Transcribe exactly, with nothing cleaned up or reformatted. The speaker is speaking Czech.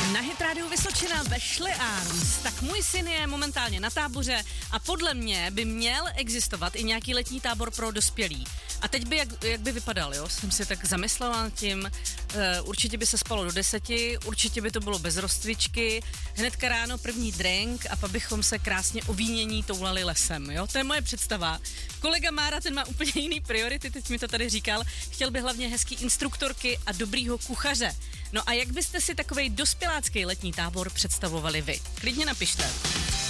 Na Hit Radio Vysočina Ashley Arms. Tak můj syn je momentálně na táboře a podle mě by měl existovat i nějaký letní tábor pro dospělí. A teď by, jak, jak by vypadal, jo? Jsem si tak zamyslela nad tím, uh, určitě by se spalo do deseti, určitě by to bylo bez rozcvičky, hnedka ráno první drink a pak bychom se krásně ovínění toulali lesem, jo? To je moje představa. Kolega Mára, ten má úplně jiný priority, teď mi to tady říkal, chtěl by hlavně hezký instruktorky a dobrýho kuchaře. No a jak byste si takovej dospělácký letní tábor představovali vy? Klidně napište.